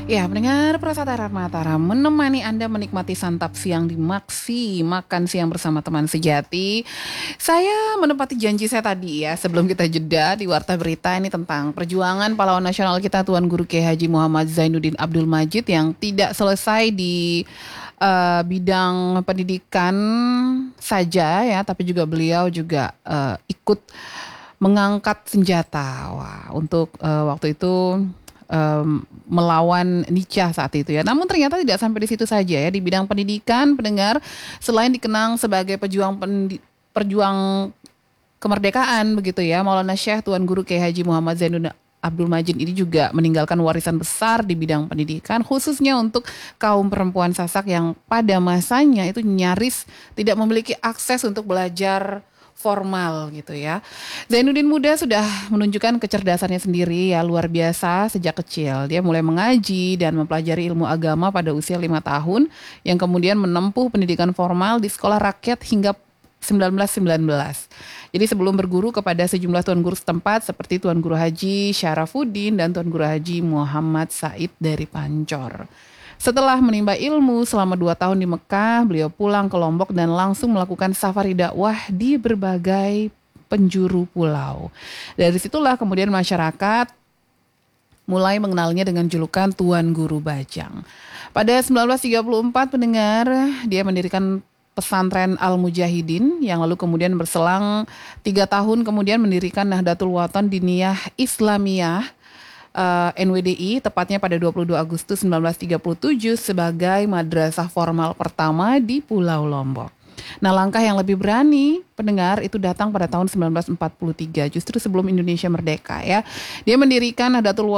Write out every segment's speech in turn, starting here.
Ya, pendengar Prasatara Mataram menemani Anda menikmati santap siang di Maksi, makan siang bersama teman sejati. Saya menepati janji saya tadi ya, sebelum kita jeda di Warta Berita ini tentang perjuangan pahlawan nasional kita Tuan Guru Kiai Haji Muhammad Zainuddin Abdul Majid yang tidak selesai di bidang pendidikan saja ya, tapi juga beliau juga ikut mengangkat senjata. Wah, untuk waktu itu melawan Nicah saat itu ya. Namun ternyata tidak sampai di situ saja ya. Di bidang pendidikan, pendengar, selain dikenang sebagai pejuang kemerdekaan begitu ya, Maulana Syekh Tuan Guru Kiai Haji Muhammad Zainuddin Abdul Majid ini juga meninggalkan warisan besar di bidang pendidikan, khususnya untuk kaum perempuan Sasak yang pada masanya itu nyaris tidak memiliki akses untuk belajar formal gitu ya. Zainuddin muda sudah menunjukkan kecerdasannya sendiri ya, luar biasa sejak kecil. Dia mulai mengaji dan mempelajari ilmu agama pada usia 5 tahun yang kemudian menempuh pendidikan formal di sekolah rakyat hingga 1919. Jadi sebelum berguru kepada sejumlah tuan guru setempat seperti Tuan Guru Haji Syarafuddin dan Tuan Guru Haji Muhammad Said dari Pancor. Setelah menimba ilmu selama 2 tahun di Mekah, beliau pulang ke Lombok dan langsung melakukan safari dakwah di berbagai penjuru pulau. Dari situlah kemudian masyarakat mulai mengenalnya dengan julukan Tuan Guru Bajang. Pada 1934 pendengar, dia mendirikan pesantren Al-Mujahidin yang lalu kemudian berselang 3 tahun kemudian mendirikan Nahdlatul Wathon Diniyah Islamiyah NWDI tepatnya pada 22 Agustus 1937 sebagai madrasah formal pertama di Pulau Lombok. Nah, langkah yang lebih berani pendengar itu datang pada tahun 1943, justru sebelum Indonesia merdeka ya. Dia mendirikan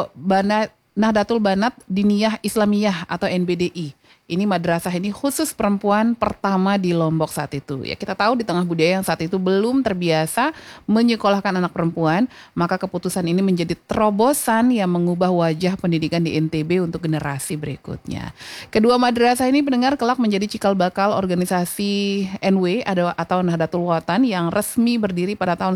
Nahdlatul Banat Diniyah Islamiyah atau NBDI. Ini madrasah ini khusus perempuan pertama di Lombok saat itu. Ya, kita tahu di tengah budaya yang saat itu belum terbiasa menyekolahkan anak perempuan, maka keputusan ini menjadi terobosan yang mengubah wajah pendidikan di NTB untuk generasi berikutnya. Kedua madrasah ini pendengar kelak menjadi cikal bakal organisasi NW atau Nahdlatul Wathon yang resmi berdiri pada tahun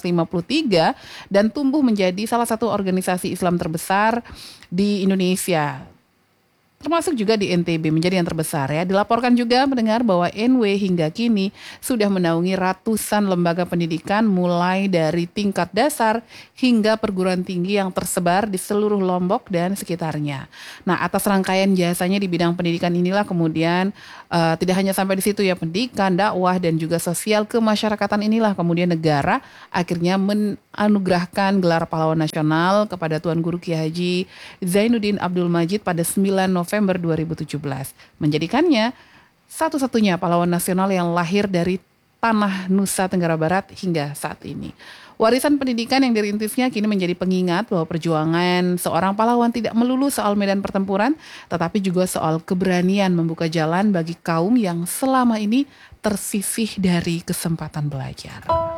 1953 dan tumbuh menjadi salah satu organisasi Islam terbesar di Indonesia, termasuk juga di NTB menjadi yang terbesar ya. Dilaporkan juga mendengar bahwa NW hingga kini sudah menaungi ratusan lembaga pendidikan mulai dari tingkat dasar hingga perguruan tinggi yang tersebar di seluruh Lombok dan sekitarnya. Nah, atas rangkaian jasanya di bidang pendidikan inilah kemudian tidak hanya sampai di situ ya, pendidikan, dakwah dan juga sosial kemasyarakatan inilah kemudian negara akhirnya menganugerahkan gelar pahlawan nasional kepada Tuan Guru Kiai Haji Zainuddin Abdul Majid pada 9 November 2017, menjadikannya satu-satunya pahlawan nasional yang lahir dari tanah Nusa Tenggara Barat hingga saat ini. Warisan pendidikan yang dirintisnya kini menjadi pengingat bahwa perjuangan seorang pahlawan tidak melulu soal medan pertempuran, tetapi juga soal keberanian membuka jalan bagi kaum yang selama ini tersisih dari kesempatan belajar.